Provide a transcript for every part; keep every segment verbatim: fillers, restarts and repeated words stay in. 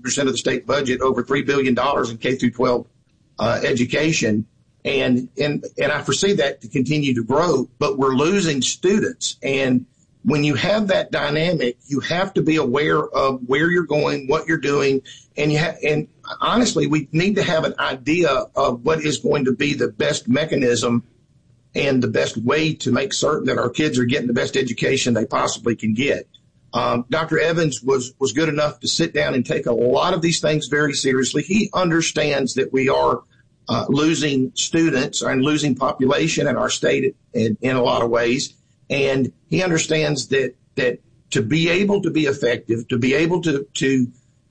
percent of the state budget, over three billion dollars in K through twelve uh, education. And, and, and I foresee that to continue to grow, but we're losing students. And when you have that dynamic, you have to be aware of where you're going, what you're doing. And you have, and honestly, we need to have an idea of what is going to be the best mechanism and the best way to make certain that our kids are getting the best education they possibly can get. Um, Doctor Evans was, was good enough to sit down and take a lot of these things very seriously. He understands that we are Uh, losing students and losing population in our state in, in a lot of ways. And he understands that, that to be able to be effective, to be able to, to,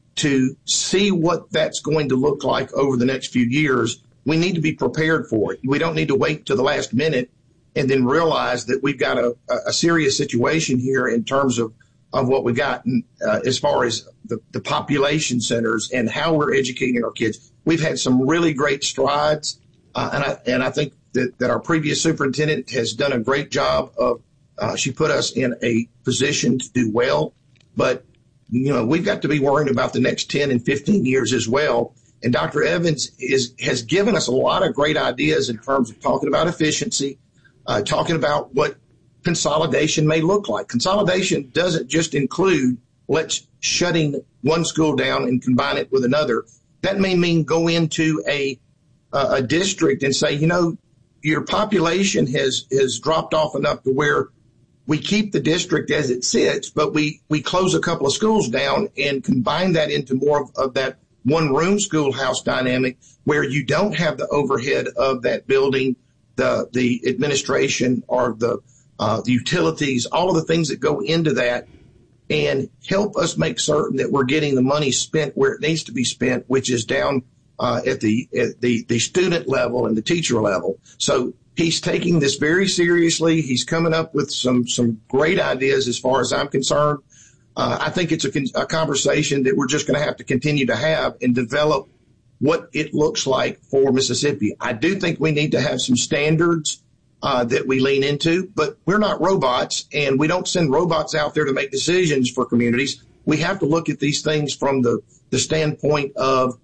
to see what that's going to look like over the next few years, we need to be prepared for it. We don't need to wait to the last minute and then realize that we've got a, a serious situation here in terms of, of what we got uh, as far as the, the population centers and how we're educating our kids. We've had some really great strides, uh, and I and I think that, that our previous superintendent has done a great job of. Uh, she put us in a position to do well, but you know we've got to be worrying about the next ten and fifteen years as well. And Doctor Evans is has given us a lot of great ideas in terms of talking about efficiency, uh, talking about what consolidation may look like. Consolidation doesn't just include let's shutting one school down and combine it with another. That may mean go into a uh, a district and say, you know, your population has has dropped off enough to where we keep the district as it sits, but we, we close a couple of schools down and combine that into more of, of that one-room schoolhouse dynamic where you don't have the overhead of that building, the the administration or the, uh, the utilities, all of the things that go into that, and help us make certain that we're getting the money spent where it needs to be spent, which is down uh, at the at the, the student level and the teacher level. So he's taking this very seriously. He's coming up with some some great ideas as far as I'm concerned. Uh, I think it's a, a conversation that we're just going to have to continue to have and develop what it looks like for Mississippi. I do think we need to have some standards Uh, that we lean into, but we're not robots, and we don't send robots out there to make decisions for communities. We have to look at these things from the, the standpoint of,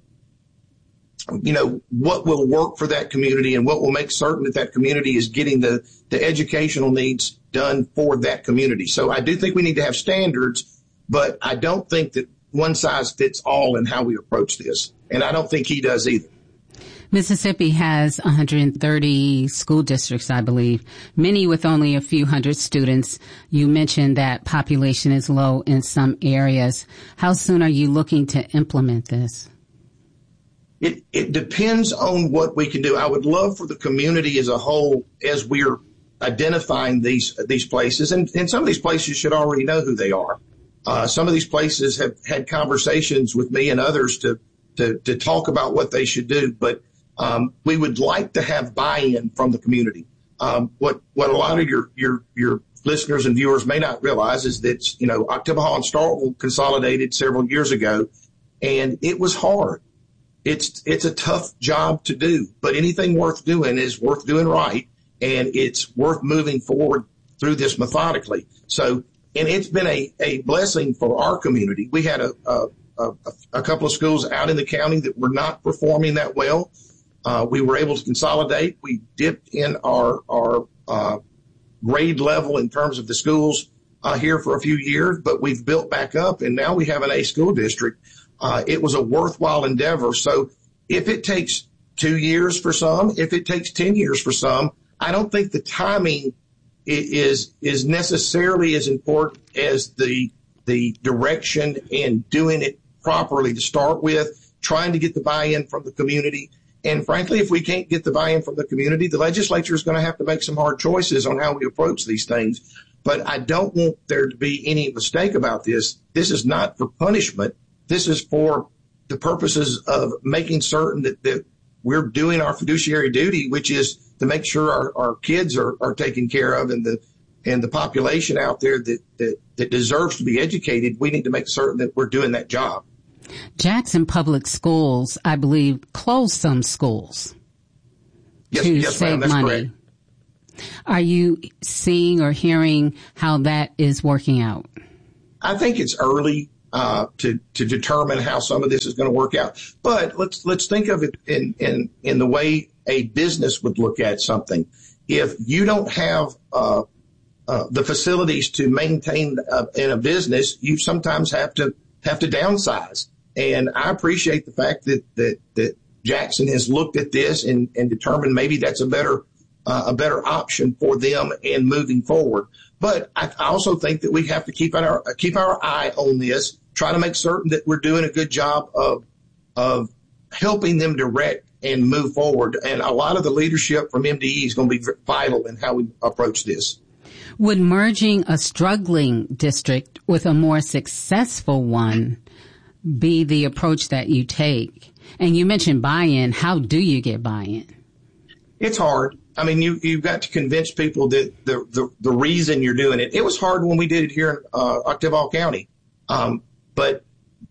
you know, what will work for that community and what will make certain that that community is getting the, the educational needs done for that community. So I do think we need to have standards, but I don't think that one size fits all in how we approach this, and I don't think he does either. Mississippi has one hundred thirty school districts, I believe, many with only a few hundred students. You mentioned that population is low in some areas. How soon are you looking to implement this? It, it depends on what we can do. I would love for the community as a whole, as we're identifying these these places, and, and some of these places should already know who they are. Uh, some of these places have had conversations with me and others to to, to talk about what they should do, but Um, we would like to have buy-in from the community. Um, what, what a lot of your, your, your listeners and viewers may not realize is that, you know, Oktibbeha and Starkville consolidated several years ago, and it was hard. It's, it's a tough job to do, but anything worth doing is worth doing right, and it's worth moving forward through this methodically. So, and it's been a, a blessing for our community. We had a, a, a, a couple of schools out in the county that were not performing that well. Uh, we were able to consolidate. We dipped in our, our, uh, grade level in terms of the schools, uh, here for a few years, but we've built back up, and now we have an A school district. Uh, it was a worthwhile endeavor. So if it takes two years for some, if it takes ten years for some, I don't think the timing is, is necessarily as important as the, the direction and doing it properly to start with, trying to get the buy-in from the community. And frankly, if we can't get the buy-in from the community, the legislature is going to have to make some hard choices on how we approach these things. But I don't want there to be any mistake about this. This is not for punishment. This is for the purposes of making certain that, that we're doing our fiduciary duty, which is to make sure our, our kids are, are taken care of, and the and the population out there that, that, that deserves to be educated. We need to make certain that we're doing that job. Jackson Public Schools, I believe, closed some schools yes, to yes, save that's money. Correct. Are you seeing or hearing how that is working out? I think it's early uh, to, to determine how some of this is going to work out. But let's, let's think of it in, in, in the way a business would look at something. If you don't have, uh, uh, the facilities to maintain uh, in a business, you sometimes have to, have to downsize. And I appreciate the fact that, that, that Jackson has looked at this and, and determined maybe that's a better, uh, a better option for them in moving forward. But I also think that we have to keep our, keep our eye on this, try to make certain that we're doing a good job of, of helping them direct and move forward. And a lot of the leadership from M D E is going to be vital in how we approach this. Would merging a struggling district with a more successful one be the approach that you take? And you mentioned buy-in. How do you get buy-in? It's hard. I mean, you, you've got to convince people that the, the, the reason you're doing it. It was hard when we did it here in uh, Octavia County. Um, but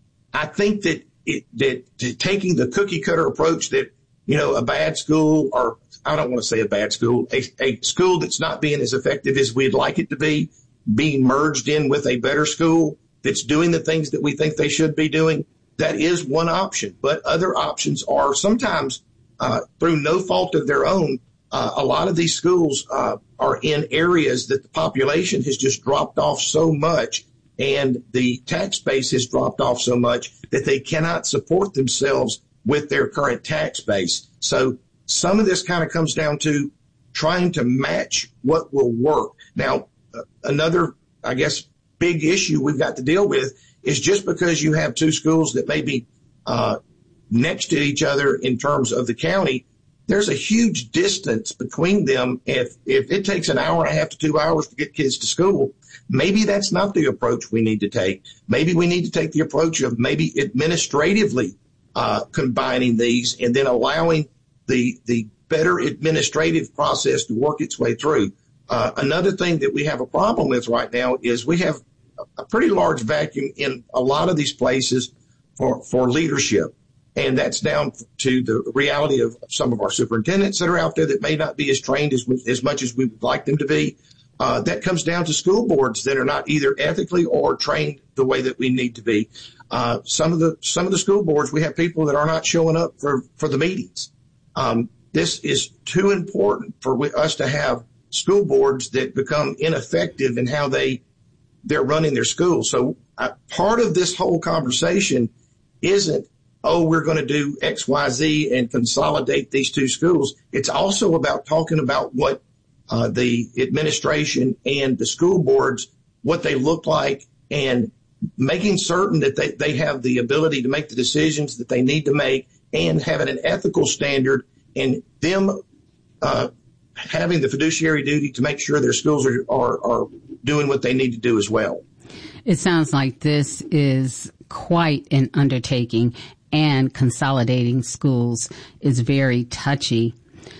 I think that it, that to taking the cookie cutter approach that, you know, a bad school, or I don't want to say a bad school, a, a school that's not being as effective as we'd like it to be, being merged in with a better school that's doing the things that we think they should be doing, that is one option. But other options are sometimes uh, through no fault of their own. Uh, a lot of these schools uh, are in areas that the population has just dropped off so much and the tax base has dropped off so much that they cannot support themselves with their current tax base. So some of this kind of comes down to trying to match what will work. Now, uh, another, I guess, big issue we've got to deal with is just because you have two schools that may be uh, next to each other in terms of the county, there's a huge distance between them. If, if it takes an hour and a half to two hours to get kids to school, maybe that's not the approach we need to take. Maybe we need to take the approach of maybe administratively uh, combining these and then allowing the, the better administrative process to work its way through. Uh, another thing that we have a problem with right now is we have a pretty large vacuum in a lot of these places for, for leadership. And that's down to the reality of some of our superintendents that are out there that may not be as trained as, as much as we would like them to be. Uh, that comes down to school boards that are not either ethically or trained the way that we need to be. Uh, some of the, some of the school boards, we have people that are not showing up for, for the meetings. Um, this is too important for us to have school boards that become ineffective in how they, they're running their schools. So uh, part of this whole conversation isn't, oh, we're going to do X, Y, Z and consolidate these two schools. It's also about talking about what uh, the administration and the school boards, what they look like, and making certain that they, they have the ability to make the decisions that they need to make and having an ethical standard and them uh, having the fiduciary duty to make sure their schools are, are, are doing what they need to do as well. It sounds like this is quite an undertaking, and consolidating schools is very touchy.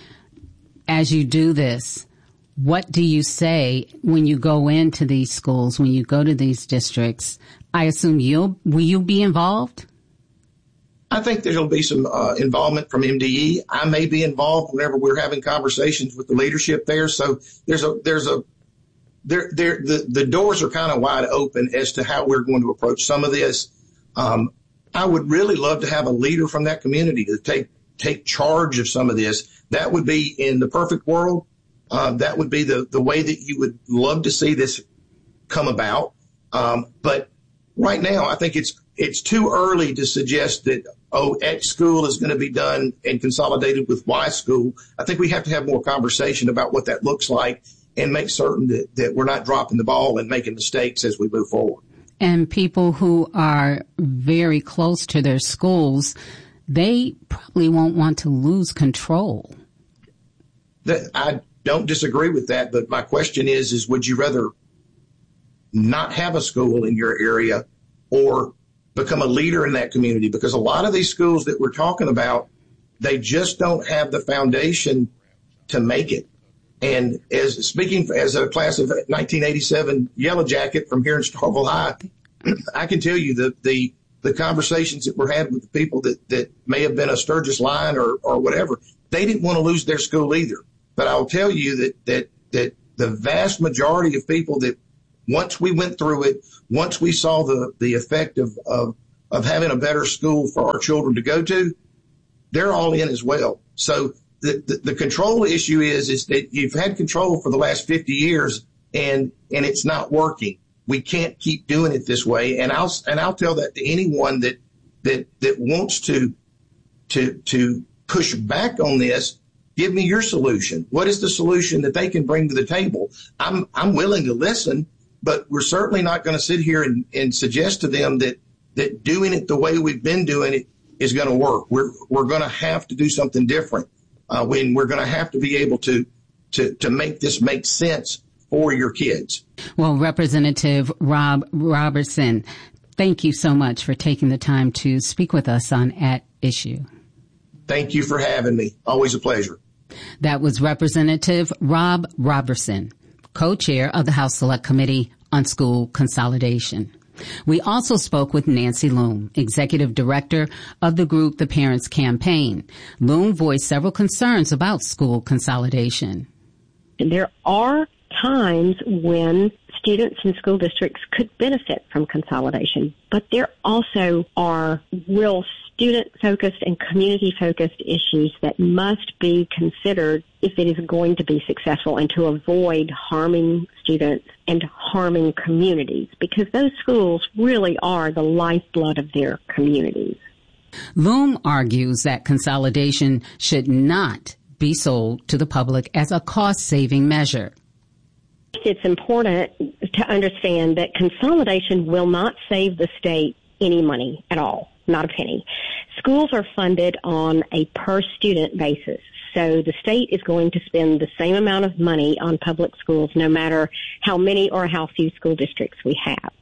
As you do this, what do you say when you go into these schools, when you go to these districts? I assume you'll, will you be involved? I think there'll be some uh, involvement from M D E. I may be involved whenever we're having conversations with the leadership there. So there's a, there's a, there, there, the, the doors are kind of wide open as to how we're going to approach some of this. Um, I would really love to have a leader from that community to take, take charge of some of this. That would be in the perfect world. Uh, that would be the, the way that you would love to see this come about. Um, but right now, I think it's, it's too early to suggest that, oh, X school is going to be done and consolidated with Y school. I think we have to have more conversation about what that looks like and make certain that, that we're not dropping the ball and making mistakes as we move forward. And people who are very close to their schools, they probably won't want to lose control. That, I don't disagree with that, but my question is, is would you rather not have a school in your area or become a leader in that community? Because a lot of these schools that we're talking about, they just don't have the foundation to make it. And as speaking as a class of nineteen eighty-seven Yellow Jacket from here in Starkville High, I can tell you the, the, the conversations that were had with the people that, that may have been a Sturgis line or, or whatever, they didn't want to lose their school either. But I'll tell you that, that, that the vast majority of people that once we went through it, once we saw the, the effect of, of, of having a better school for our children to go to, they're all in as well. So the, the, the control issue is, is that you've had control for the last fifty years and, and it's not working. We can't keep doing it this way. And I'll, and I'll tell that to anyone that, that, that wants to, to, to push back on this. Give me your solution. What is the solution that they can bring to the table? I'm, I'm willing to listen, but we're certainly not going to sit here and, and suggest to them that, that doing it the way we've been doing it is going to work. We're, we're going to have to do something different. Uh, when we're going to have to be able to, to, to make this make sense for your kids. Well, Representative Rob Robertson, thank you so much for taking the time to speak with us on At Issue. Thank you for having me. Always a pleasure. That was Representative Rob Robertson, co-chair of the House Select Committee on School Consolidation. We also spoke with Nancy Loom, executive director of the group The Parents Campaign. Loom voiced several concerns about school consolidation. There are times when students in school districts could benefit from consolidation, but there also are real student-focused and community-focused issues that must be considered if it is going to be successful and to avoid harming students and harming communities, because those schools really are the lifeblood of their communities. Loom argues that consolidation should not be sold to the public as a cost-saving measure. It's important to understand that consolidation will not save the state any money at all, not a penny. Schools are funded on a per-student basis, so the state is going to spend the same amount of money on public schools no matter how many or how few school districts we have.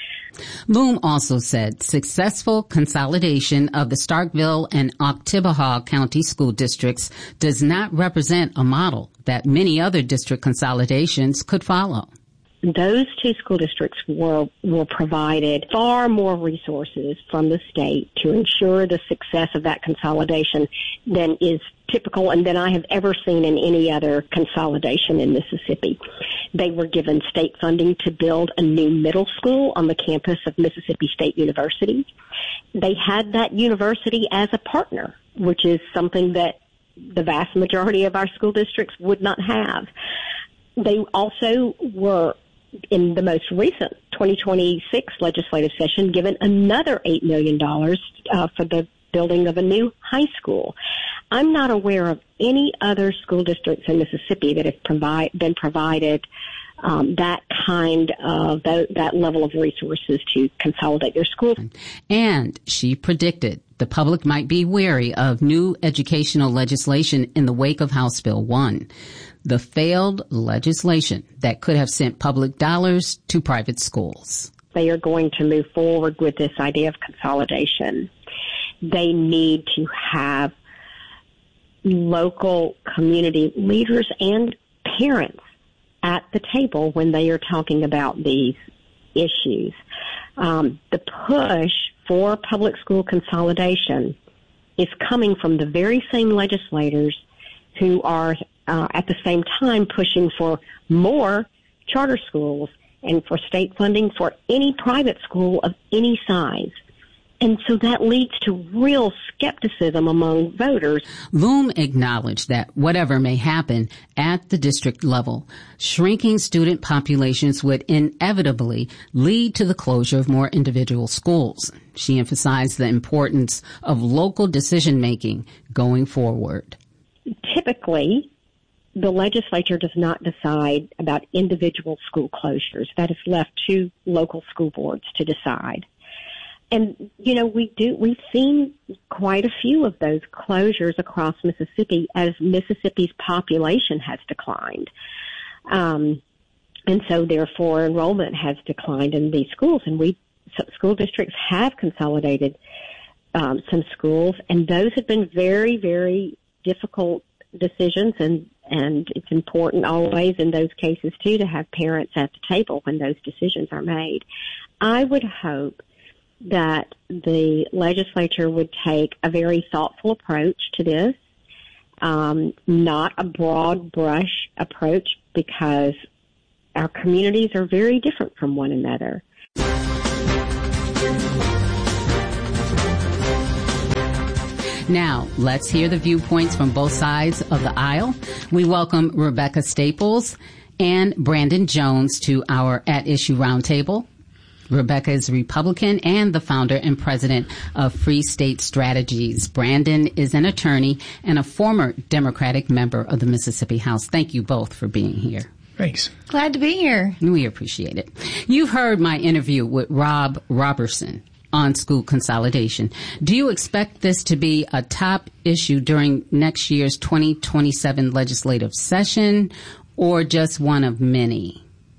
Loom also said successful consolidation of the Starkville and Oktibbeha County school districts does not represent a model that many other district consolidations could follow. Those two school districts were, were provided far more resources from the state to ensure the success of that consolidation than is typical and than I have ever seen in any other consolidation in Mississippi. They were given state funding to build a new middle school on the campus of Mississippi State University. They had that university as a partner, which is something that the vast majority of our school districts would not have. They also were, in the most recent twenty twenty-six legislative session, given another eight million dollars uh, for the building of a new high school. I'm not aware of any other school districts in Mississippi that have provide, been provided um, that kind of, that, that level of resources to consolidate their schools. And she predicted the public might be wary of new educational legislation in the wake of House Bill one, the failed legislation that could have sent public dollars to private schools. They are going to move forward with this idea of consolidation. They need to have local community leaders and parents at the table when they are talking about these issues. Um, the push for public school consolidation is coming from the very same legislators who are uh, at the same time pushing for more charter schools and for state funding for any private school of any size. And so that leads to real skepticism among voters. Loom acknowledged that whatever may happen at the district level, shrinking student populations would inevitably lead to the closure of more individual schools. She emphasized the importance of local decision-making going forward. Typically, the legislature does not decide about individual school closures. That is left to local school boards to decide. And, you know, we do, we've seen quite a few of those closures across Mississippi as Mississippi's population has declined. Um, and so therefore enrollment has declined in these schools, and we, school districts have consolidated, um, some schools, and those have been very, very difficult decisions, and, and it's important always in those cases too to have parents at the table when those decisions are made. I would hope that the legislature would take a very thoughtful approach to this, um, not a broad brush approach, because our communities are very different from one another. Now, let's hear the viewpoints from both sides of the aisle. We welcome Rebecca Staples and Brandon Jones to our At Issue Roundtable. Rebecca is a Republican and the founder and president of Free State Strategies. Brandon is an attorney and a former Democratic member of the Mississippi House. Thank you both for being here. Thanks. Glad to be here. We appreciate it. You've heard my interview with Rob Robertson on school consolidation. Do you expect this to be a top issue during next year's twenty twenty-seven legislative session, or just one of many?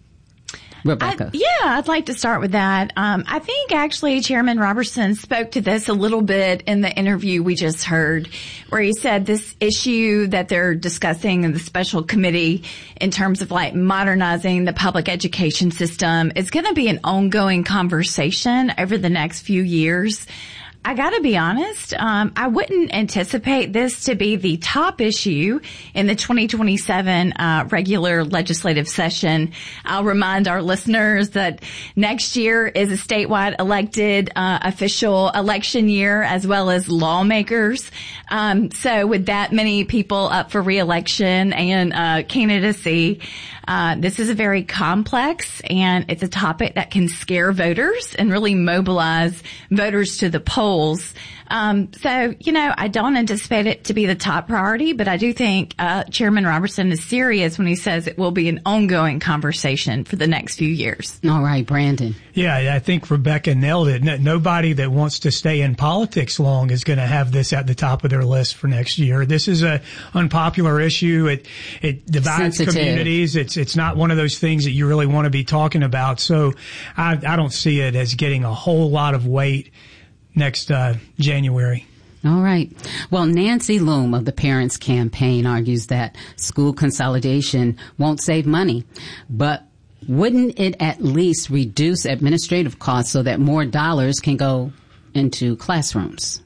Rebecca. I, yeah, I'd like to start with that. Um, I think actually Chairman Robertson spoke to this a little bit in the interview we just heard, where he said this issue that they're discussing in the special committee in terms of like modernizing the public education system is going to be an ongoing conversation over the next few years. I gotta be honest, um, I wouldn't anticipate this to be the top issue in the twenty twenty-seven uh, regular legislative session. I'll remind our listeners that next year is a statewide elected uh, official election year, as well as lawmakers. Um, so with that many people up for re-election and uh, candidacy, uh, this is a very complex, and it's a topic that can scare voters and really mobilize voters to the polls. Um, so, you know, I don't anticipate it to be the top priority, but I do think uh, Chairman Robertson is serious when he says it will be an ongoing conversation for the next few years. All right, Brandon. Yeah, I think Rebecca nailed it. Nobody that wants to stay in politics long is going to have this at the top of their list for next year. This is a unpopular issue. It it divides Sensitive. communities. It's it's not one of those things that you really want to be talking about. So I, I don't see it as getting a whole lot of weight next uh, January. All right. Well, Nancy Loom of the Parents Campaign argues that school consolidation won't save money, but wouldn't it at least reduce administrative costs so that more dollars can go into classrooms?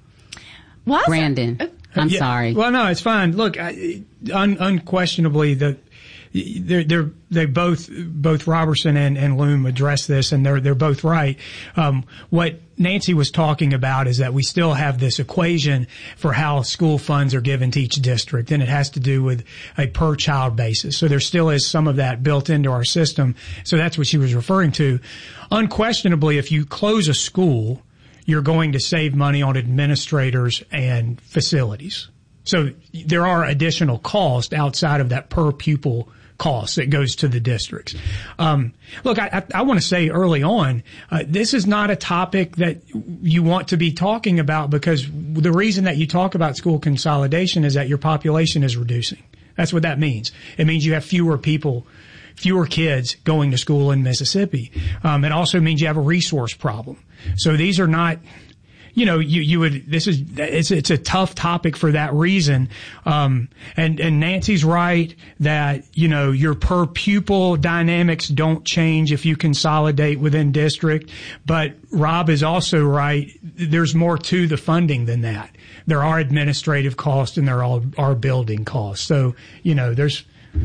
What? Brandon, I'm yeah, sorry. Well, no, it's fine. Look, I, un, unquestionably, the They're, they're, they both, both Robertson and, and Loom address this, and they're, they're both right. Um, what Nancy was talking about is that we still have this equation for how school funds are given to each district, and it has to do with a per child basis. So there still is some of that built into our system. So that's what she was referring to. Unquestionably, if you close a school, you're going to save money on administrators and facilities. So there are additional costs outside of that per pupil cost that goes to the districts. Um, look, I, I, I want to say early on, uh, this is not a topic that you want to be talking about, because the reason that you talk about school consolidation is that your population is reducing. That's what that means. It means you have fewer people, fewer kids going to school in Mississippi. Um, it also means you have a resource problem. So these are not, you know, you, you would, this is, it's, it's a tough topic for that reason. Um, and, and Nancy's right that, you know, your per pupil dynamics don't change if you consolidate within district. But Rob is also right. There's more to the funding than that. There are administrative costs and there are, are building costs. So, you know, there's,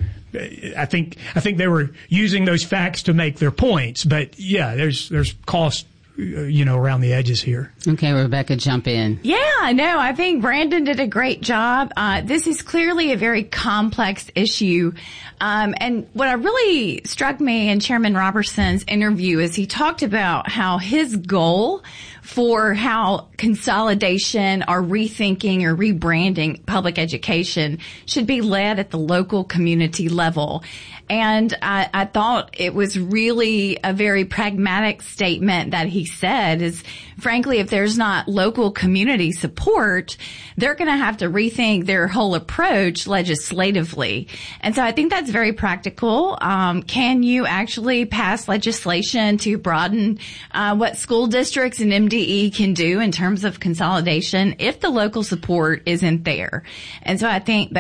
I think, I think they were using those facts to make their points. But yeah, there's, there's costs, you know, around the edges here. Okay, Rebecca, jump in. Yeah, no, I think Brandon did a great job. Uh, this is clearly a very complex issue. Um, and what really struck me in Chairman Robertson's interview is he talked about how his goal for how consolidation or rethinking or rebranding public education should be led at the local community level. And I, I thought it was really a very pragmatic statement that he said is, frankly, if there's not local community support, they're going to have to rethink their whole approach legislatively. And so I think that's very practical. Um, can you actually pass legislation to broaden uh, what school districts and M D E can do in terms of consolidation if the local support isn't there? And so I think both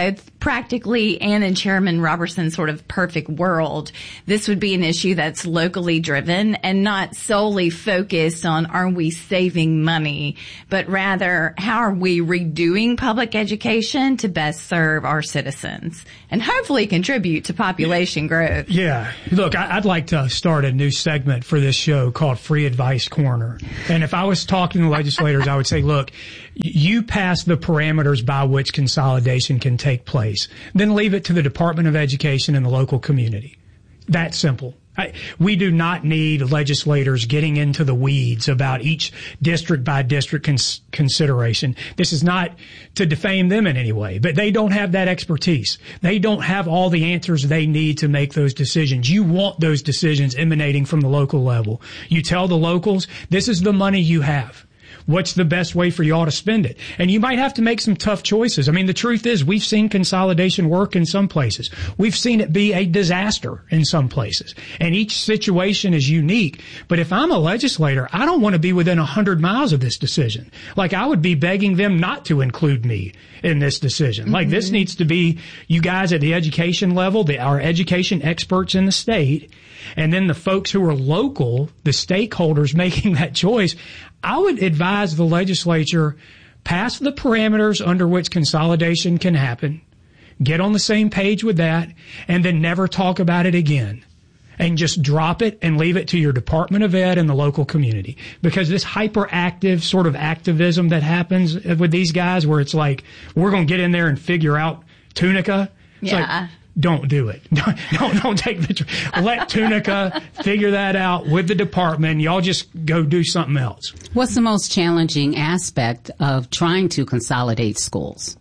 practically and in Chairman Roberson's sort of perfect world, this would be an issue that's locally driven and not solely focused on are we saving money, but rather how are we redoing public education to best serve our citizens and hopefully contribute to population growth. Yeah. Look, I'd like to start a new segment for this show called Free Advice Corner. And if I was talking to legislators, I would say, look, you pass the parameters by which consolidation can take place. Then leave it to the Department of Education and the local community. That simple. I, we do not need legislators getting into the weeds about each district by district cons- consideration. This is not to defame them in any way, but they don't have that expertise. They don't have all the answers they need to make those decisions. You want those decisions emanating from the local level. You tell the locals, this is the money you have. What's the best way for y'all to spend it? And you might have to make some tough choices. I mean, the truth is we've seen consolidation work in some places. We've seen it be a disaster in some places. And each situation is unique. But if I'm a legislator, I don't want to be within a hundred miles of this decision. Like I would be begging them not to include me in this decision. Mm-hmm. Like this needs to be you guys at the education level, the, our education experts in the state, and then the folks who are local, the stakeholders making that choice. I would advise the legislature pass the parameters under which consolidation can happen, get on the same page with that, and then never talk about it again. And just drop it and leave it to your Department of Ed and the local community. Because this hyperactive sort of activism that happens with these guys where it's like, we're going to get in there and figure out Tunica. It's yeah. like, don't do it. Don't, don't, don't take the, tr- let Tunica figure that out with the department. Y'all just go do something else. What's the most challenging aspect of trying to consolidate schools?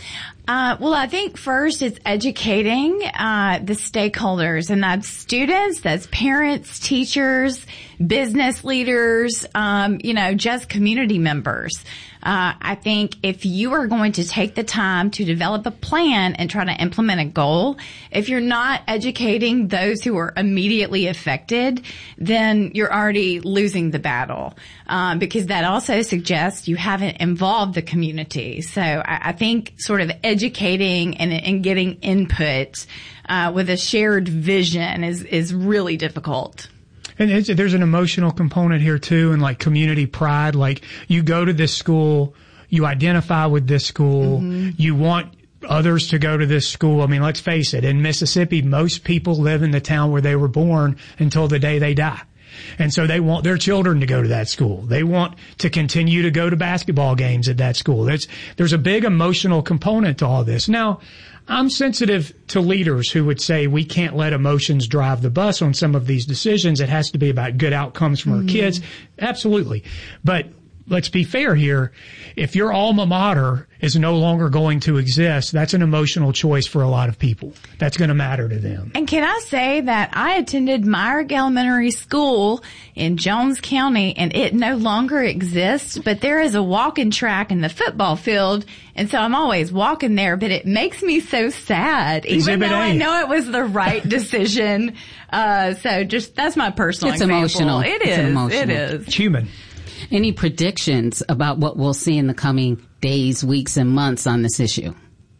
Uh, well, I think first it's educating, uh, the stakeholders, and that's students, that's parents, teachers, business leaders, um, you know, just community members. Uh, I think if you are going to take the time to develop a plan and try to implement a goal, if you're not educating those who are immediately affected, then you're already losing the battle. Um, because that also suggests you haven't involved the community. So I, I think sort of educating and, and getting input, uh, with a shared vision is, is really difficult. And it's, there's an emotional component here too, and like community pride. Like you go to this school, you identify with this school, mm-hmm. you want others to go to this school. I mean, let's face it, in Mississippi, most people live in the town where they were born until the day they die. And so they want their children to go to that school. They want to continue to go to basketball games at that school. There's, there's a big emotional component to all this. Now, I'm sensitive to leaders who would say we can't let emotions drive the bus on some of these decisions. It has to be about good outcomes from mm-hmm. our kids. Absolutely. But let's be fair here. If your alma mater is no longer going to exist, that's an emotional choice for a lot of people. That's going to matter to them. And can I say that I attended Myrick Elementary School in Jones County, and it no longer exists, but there is a walking track in the football field, and so I'm always walking there, but it makes me so sad, even Exhibit though A. I know it was the right decision. Uh, so just, that's my personal it's example. Emotional. It it's is. emotional. It is. It's human. Any predictions about what we'll see in the coming days, weeks, and months on this issue?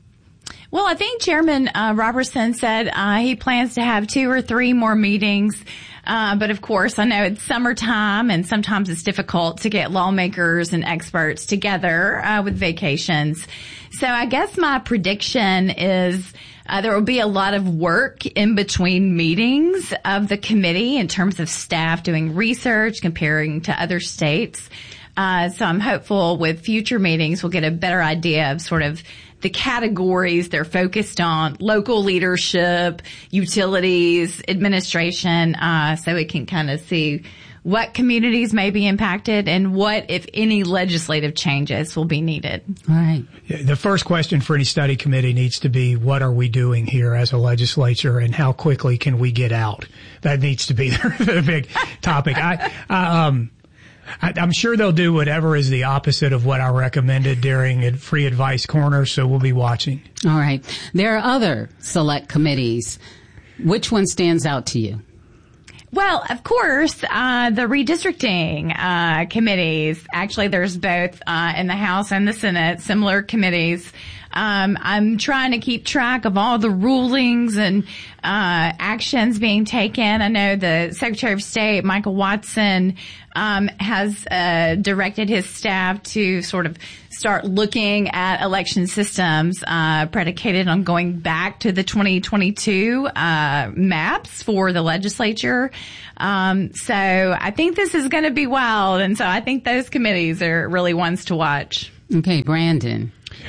Well, I think Chairman uh, Roberson said uh, he plans to have two or three more meetings. Uh, but of course, I know it's summertime and sometimes it's difficult to get lawmakers and experts together uh, with vacations. So I guess my prediction is uh, there will be a lot of work in between meetings of the committee in terms of staff doing research, comparing to other states. Uh, so I'm hopeful with future meetings we'll get a better idea of sort of the categories they're focused on: local leadership, utilities, administration, uh, so we can kind of see what communities may be impacted and what, if any, legislative changes will be needed. All right. The first question for any study committee needs to be, what are we doing here as a legislature and how quickly can we get out? That needs to be the big topic. I, I um, I, I'm sure they'll do whatever is the opposite of what I recommended during Free Advice Corner, so we'll be watching. All right. There are other select committees. Which one stands out to you? Well, of course, uh, the redistricting, uh, committees, actually there's both, uh, in the House and the Senate, similar committees. Um, I'm trying to keep track of all the rulings and, uh, actions being taken. I know the Secretary of State, Michael Watson, um, has, uh, directed his staff to sort of start looking at election systems, uh, predicated on going back to the twenty twenty-two, uh, maps for the legislature. Um, so I think this is going to be wild. And so I think those committees are really ones to watch. Okay, Brandon.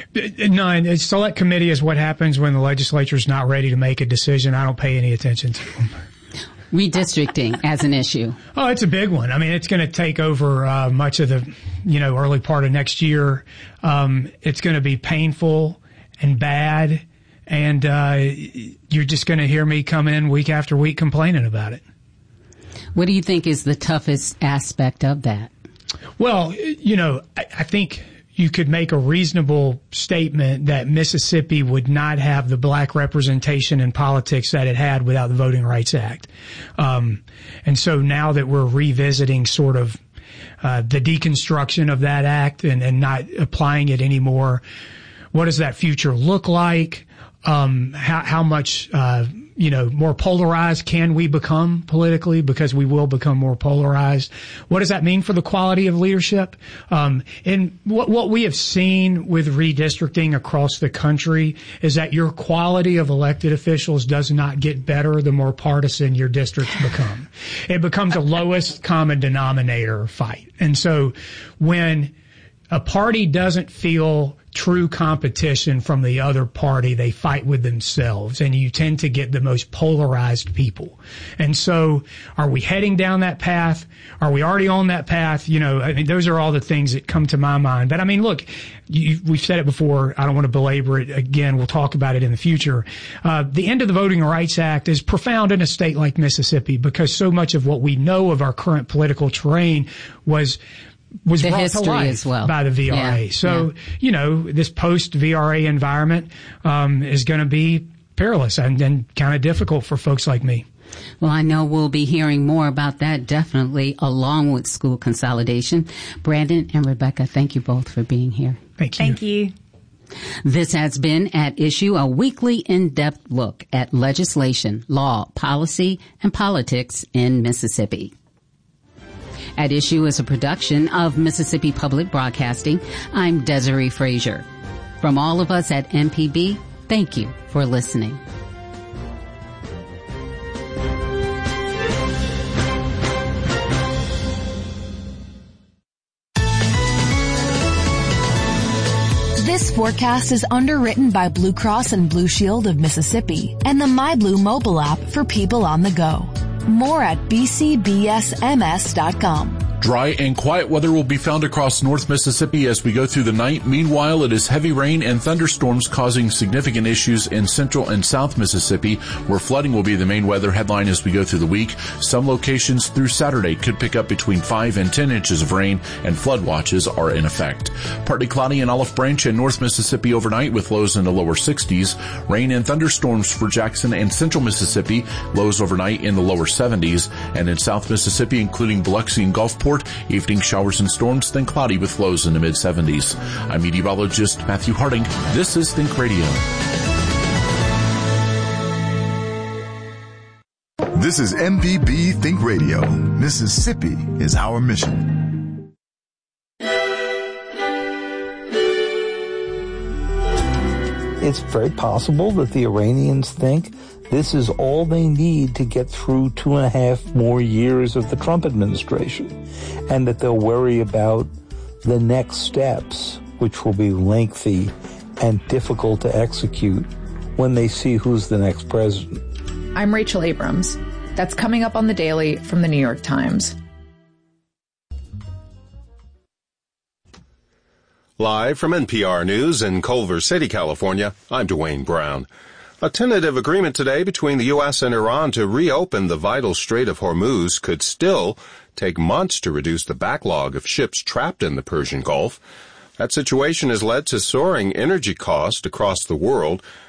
None. A select committee is what happens when the legislature is not ready to make a decision. I don't pay any attention to them. Redistricting as an issue. Oh, it's a big one. I mean, it's going to take over uh, much of the, you know, early part of next year. Um, it's going to be painful and bad, and uh, you're just going to hear me come in week after week complaining about it. What do you think is the toughest aspect of that? Well, you know, I, I think you could make a reasonable statement that Mississippi would not have the black representation in politics that it had without the Voting Rights Act. Um, and so now that we're revisiting sort of uh, the deconstruction of that act and, and not applying it anymore, what does that future look like? Um, how, how much, uh, you know, more polarized can we become politically, because we will become more polarized? What does that mean for the quality of leadership? Um, and what, what we have seen with redistricting across the country is that your quality of elected officials does not get better the more partisan your districts become. It becomes a lowest common denominator fight. And so when a party doesn't feel true competition from the other party, they fight with themselves, and you tend to get the most polarized people. And so are we heading down that path? Are we already on that path? You know, I mean, those are all the things that come to my mind. But I mean, look, you, we've said it before. I don't want to belabor it again. We'll talk about it in the future. Uh, the end of the Voting Rights Act is profound in a state like Mississippi, because so much of what we know of our current political terrain was was the brought to life as well. by the V R A. Yeah, so, yeah. you know, this post-V R A environment um, is going to be perilous and, and kind of difficult for folks like me. Well, I know we'll be hearing more about that definitely, along with school consolidation. Brandon and Rebecca, thank you both for being here. Thank you. Thank you. This has been At Issue, a weekly in-depth look at legislation, law, policy, and politics in Mississippi. At Issue is a production of Mississippi Public Broadcasting. I'm Desiree Frazier. From all of us at M P B, thank you for listening. This forecast is underwritten by Blue Cross and Blue Shield of Mississippi and the MyBlue mobile app for people on the go. More at b c b s m s dot com. Dry and quiet weather will be found across North Mississippi as we go through the night. Meanwhile, it is heavy rain and thunderstorms causing significant issues in Central and South Mississippi, where flooding will be the main weather headline as we go through the week. Some locations through Saturday could pick up between five and ten inches of rain, and flood watches are in effect. Partly cloudy in Olive Branch and North Mississippi overnight with lows in the lower sixties. Rain and thunderstorms for Jackson and Central Mississippi, lows overnight in the lower seventies. And in South Mississippi, including Biloxi and Gulfport, evening showers and storms, then cloudy with lows in the mid-seventies. I'm meteorologist Matthew Harding. This is Think Radio. This is M P B Think Radio. Mississippi is our mission. It's very possible that the Iranians think this is all they need to get through two and a half more years of the Trump administration, and that they'll worry about the next steps, which will be lengthy and difficult to execute when they see who's the next president. I'm Rachel Abrams. That's coming up on The Daily from the New York Times. Live from N P R News in Culver City, California, I'm Dwayne Brown. A tentative agreement today between the U S and Iran to reopen the vital Strait of Hormuz could still take months to reduce the backlog of ships trapped in the Persian Gulf. That situation has led to soaring energy costs across the world.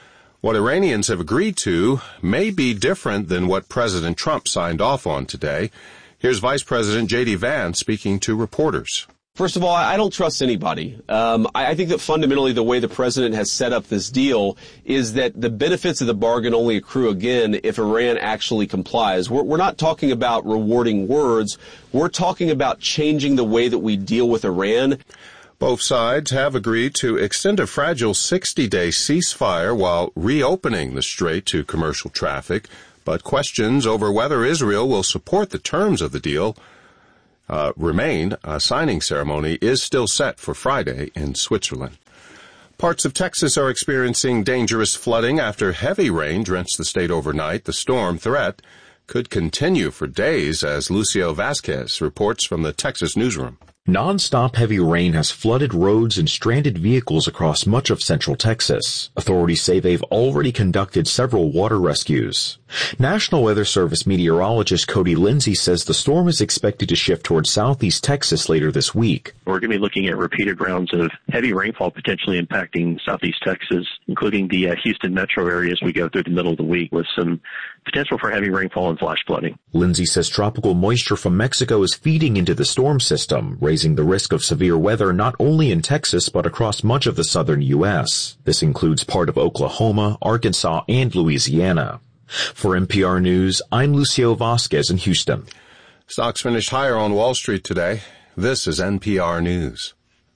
What Iranians have agreed to may be different than what President Trump signed off on today. Here's Vice President J D Vance speaking to reporters. First of all, I don't trust anybody. Um, I, I think that fundamentally the way the president has set up this deal is that the benefits of the bargain only accrue again if Iran actually complies. We're, we're not talking about rewarding words. We're talking about changing the way that we deal with Iran. Both sides have agreed to extend a fragile sixty-day ceasefire while reopening the strait to commercial traffic, but questions over whether Israel will support the terms of the deal Uh, remain. A signing ceremony is still set for Friday in Switzerland. Parts of Texas are experiencing dangerous flooding after heavy rain drenched the state overnight. The storm threat could continue for days, as Lucio Vasquez reports from the Texas newsroom. Non-stop heavy rain has flooded roads and stranded vehicles across much of central Texas. Authorities say they've already conducted several water rescues. National Weather Service meteorologist Cody Lindsay says the storm is expected to shift towards southeast Texas later this week. We're going to be looking at repeated rounds of heavy rainfall potentially impacting southeast Texas, including the uh, Houston metro area as we go through the middle of the week, with some potential for heavy rainfall and flash flooding. Lindsay says tropical moisture from Mexico is feeding into the storm system, raising the risk of severe weather not only in Texas but across much of the southern U S. This includes part of Oklahoma, Arkansas, and Louisiana. For N P R News, I'm Lucio Vasquez in Houston. Stocks finished higher on Wall Street today. This is N P R News.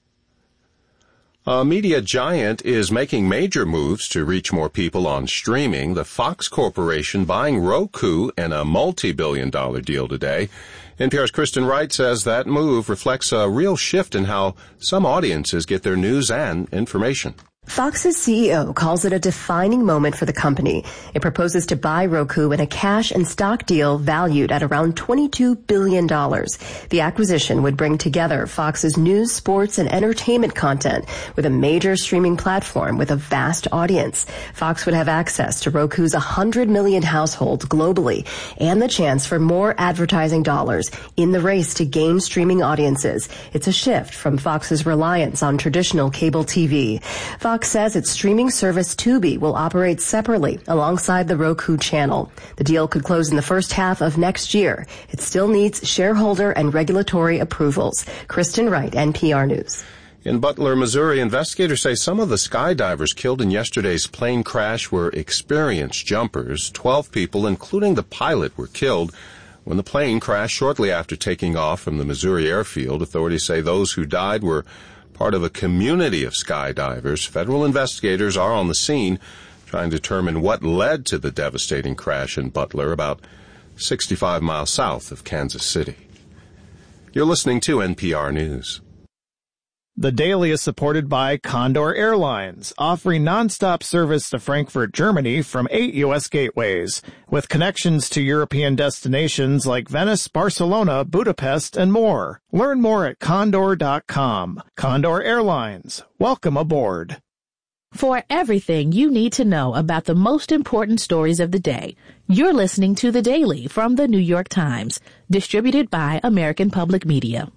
A media giant is making major moves to reach more people on streaming. The Fox Corporation buying Roku in a multi-billion dollar deal today. N P R's Kristen Wright says that move reflects a real shift in how some audiences get their news and information. Fox's C E O calls it a defining moment for the company. It proposes to buy Roku in a cash and stock deal valued at around twenty-two billion dollars. The acquisition would bring together Fox's news, sports, and entertainment content with a major streaming platform with a vast audience. Fox would have access to Roku's one hundred million households globally and the chance for more advertising dollars in the race to gain streaming audiences. It's a shift from Fox's reliance on traditional cable T V. Fox says its streaming service Tubi will operate separately alongside the Roku channel. The deal could close in the first half of next year. It still needs shareholder and regulatory approvals. Kristen Wright, N P R News. In Butler, Missouri, investigators say some of the skydivers killed in yesterday's plane crash were experienced jumpers. Twelve people, including the pilot, were killed when the plane crashed shortly after taking off from the Missouri airfield. Authorities say those who died were part of a community of skydivers. Federal investigators are on the scene trying to determine what led to the devastating crash in Butler, about sixty-five miles south of Kansas City. You're listening to N P R News. The Daily is supported by Condor Airlines, offering nonstop service to Frankfurt, Germany from eight U S gateways, with connections to European destinations like Venice, Barcelona, Budapest, and more. Learn more at condor dot com. Condor Airlines. Welcome aboard. For everything you need to know about the most important stories of the day, you're listening to The Daily from The New York Times, distributed by American Public Media.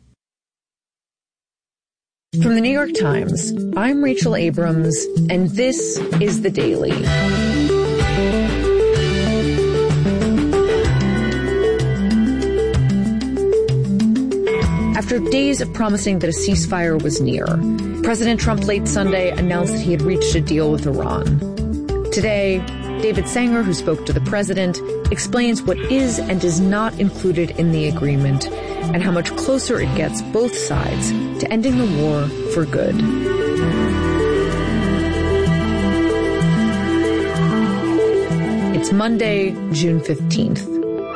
From The New York Times, I'm Rachel Abrams, and this is The Daily. After days of promising that a ceasefire was near, President Trump late Sunday announced that he had reached a deal with Iran. Today, David Sanger, who spoke to the president, explains what is and is not included in the agreement and how much closer it gets both sides to ending the war for good. It's Monday, June fifteenth.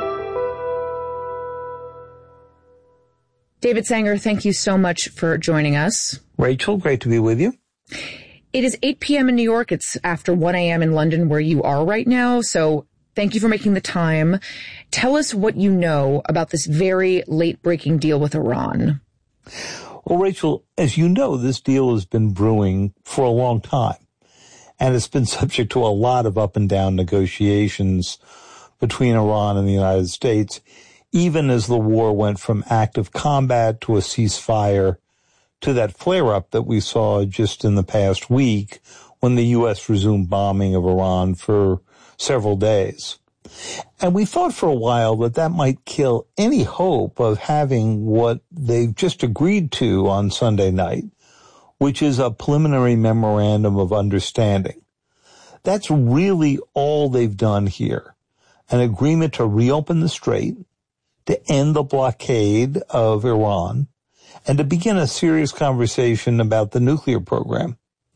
David Sanger, thank you so much for joining us. Rachel, great to be with you. It is eight p.m. in New York. It's after one a.m. in London, where you are right now. So thank you for making the time. Tell us what you know about this very late-breaking deal with Iran. Well, Rachel, as you know, this deal has been brewing for a long time, and it's been subject to a lot of up and down negotiations between Iran and the United States, even as the war went from active combat to a ceasefire to that flare-up that we saw just in the past week when the U S resumed bombing of Iran for several days. And we thought for a while that that might kill any hope of having what they've just agreed to on Sunday night, which is a preliminary memorandum of understanding. That's really all they've done here. An agreement to reopen the strait, to end the blockade of Iran, and to begin a serious conversation about the nuclear program.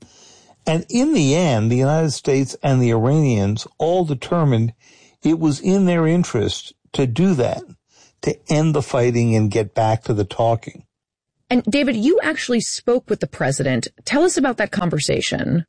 And in the end, the United States and the Iranians all determined it was in their interest to do that, to end the fighting and get back to the talking. And David, you actually spoke with the president. Tell us about that conversation.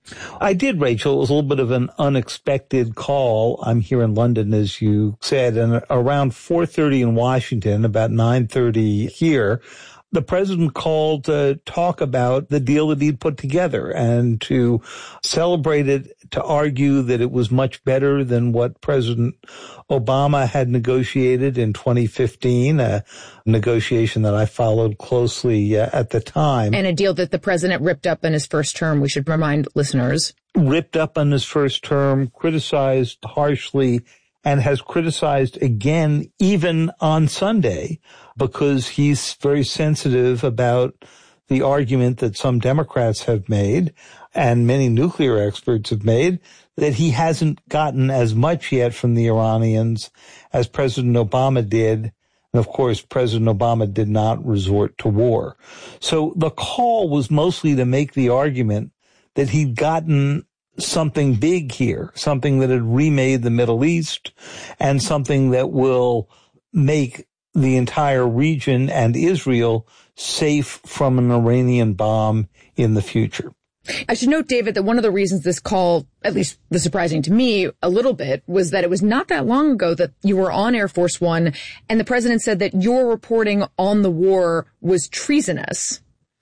I did, Rachel. It was a little bit of an unexpected call. I'm here in London, as you said, and around four thirty in Washington, about nine thirty here, the president called to talk about the deal that he'd put together and to celebrate it, to argue that it was much better than what President Obama had negotiated in twenty fifteen, a negotiation that I followed closely uh, at the time. And a deal that the president ripped up in his first term, we should remind listeners. Ripped up in his first term, criticized harshly, and has criticized again even on Sunday, because he's very sensitive about the argument that some Democrats have made and many nuclear experts have made that he hasn't gotten as much yet from the Iranians as President Obama did. And of course, President Obama did not resort to war. So the call was mostly to make the argument that he'd gotten something big here, something that had remade the Middle East and something that will make the entire region and Israel safe from an Iranian bomb in the future. I should note, David, that one of the reasons this call, at least was surprising to me a little bit, was that it was not that long ago that you were on Air Force One and the president said that your reporting on the war was treasonous.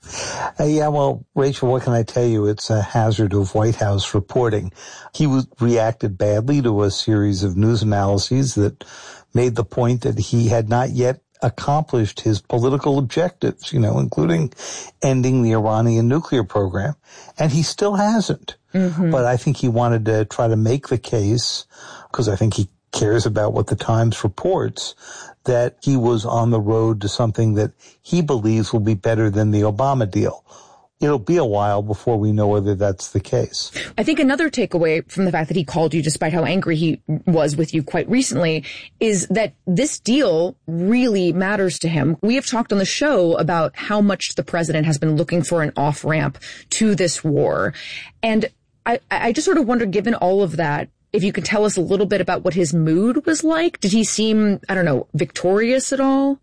Uh, yeah, well, Rachel, what can I tell you? It's a hazard of White House reporting. He was, reacted badly to a series of news analyses that made the point that he had not yet accomplished his political objectives, you know, including ending the Iranian nuclear program. And he still hasn't. Mm-hmm. But I think he wanted to try to make the case, because I think he cares about what the Times reports, that he was on the road to something that he believes will be better than the Obama deal. It'll be a while before we know whether that's the case. I think another takeaway from the fact that he called you, despite how angry he was with you quite recently, is that this deal really matters to him. We have talked on the show about how much the president has been looking for an off-ramp to this war. And I, I just sort of wonder, given all of that, if you could tell us a little bit about what his mood was like. Did he seem, I don't know, victorious at all?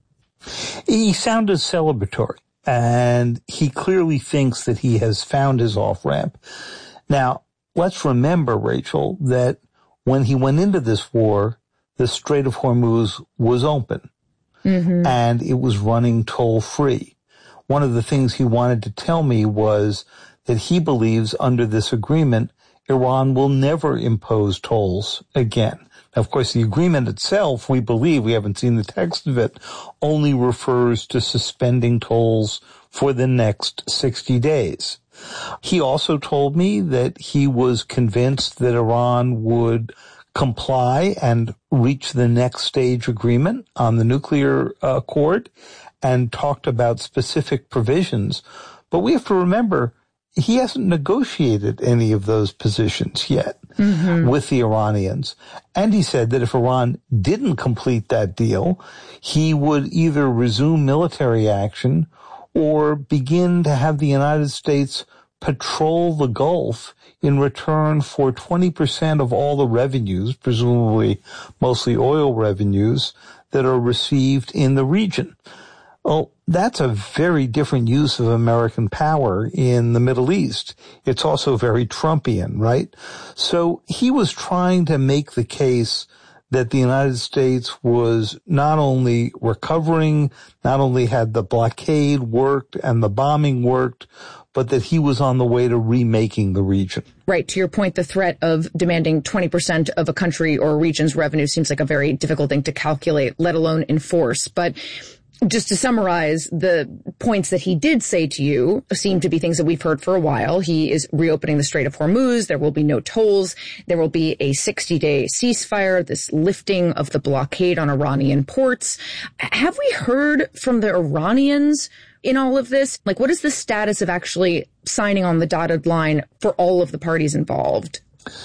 He sounded celebratory. And he clearly thinks that he has found his off-ramp. Now, let's remember, Rachel, that when he went into this war, the Strait of Hormuz was open. Mm-hmm. And it was running toll-free. One of the things he wanted to tell me was that he believes under this agreement, Iran will never impose tolls again. Now, of course, the agreement itself, we believe, we haven't seen the text of it, only refers to suspending tolls for the next sixty days. He also told me that he was convinced that Iran would comply and reach the next stage agreement on the nuclear accord, and talked about specific provisions. But we have to remember, he hasn't negotiated any of those positions yet mm-hmm. with the Iranians. And he said that if Iran didn't complete that deal, he would either resume military action or begin to have the United States patrol the Gulf in return for twenty percent of all the revenues, presumably mostly oil revenues, that are received in the region. Well, that's a very different use of American power in the Middle East. It's also very Trumpian, right? So he was trying to make the case that the United States was not only recovering, not only had the blockade worked and the bombing worked, but that he was on the way to remaking the region. Right. To your point, the threat of demanding twenty percent of a country or a region's revenue seems like a very difficult thing to calculate, let alone enforce. But just to summarize, the points that he did say to you seem to be things that we've heard for a while. He is reopening the Strait of Hormuz. There will be no tolls. There will be a sixty-day ceasefire, this lifting of the blockade on Iranian ports. Have we heard from the Iranians in all of this? Like, what is the status of actually signing on the dotted line for all of the parties involved?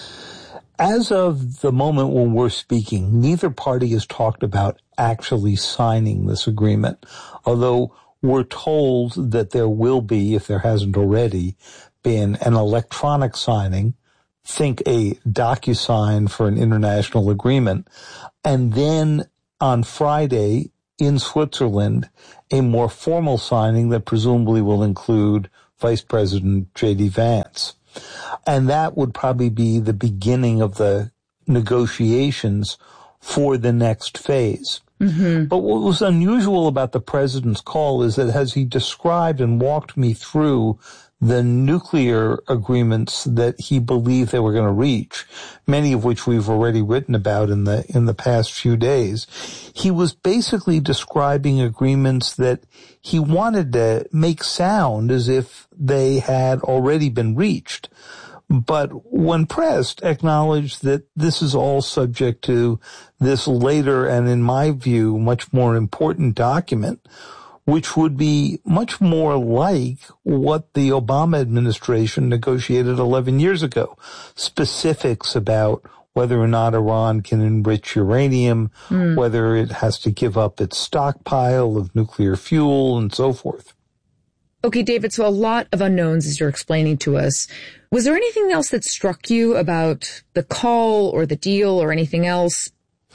As of the moment when we're speaking, neither party has talked about actually signing this agreement, although we're told that there will be, if there hasn't already, been an electronic signing, think a DocuSign for an international agreement, and then on Friday in Switzerland, a more formal signing that presumably will include Vice President J D Vance. And that would probably be the beginning of the negotiations for the next phase. Mm-hmm. But what was unusual about the president's call is that as he described and walked me through the nuclear agreements that he believed they were going to reach, many of which we've already written about in the in the past few days, he was basically describing agreements that he wanted to make sound as if they had already been reached. But when pressed, acknowledged that this is all subject to this later and, in my view, much more important document, which would be much more like what the Obama administration negotiated eleven years ago. Specifics about whether or not Iran can enrich uranium, mm. whether it has to give up its stockpile of nuclear fuel, and so forth. Okay, David, so a lot of unknowns as you're explaining to us. Was there anything else that struck you about the call or the deal or anything else?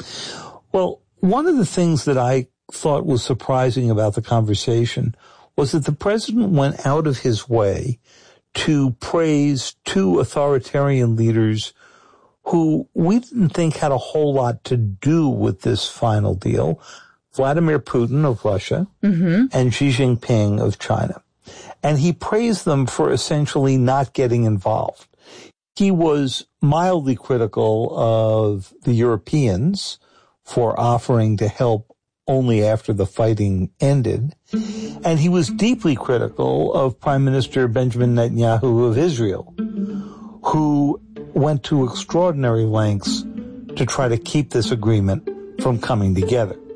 Well, one of the things that I thought was surprising about the conversation was that the president went out of his way to praise two authoritarian leaders who we didn't think had a whole lot to do with this final deal, Vladimir Putin of Russia mm-hmm. and Xi Jinping of China. And he praised them for essentially not getting involved. He was mildly critical of the Europeans for offering to help only after the fighting ended. And he was deeply critical of Prime Minister Benjamin Netanyahu of Israel, who went to extraordinary lengths to try to keep this agreement from coming together.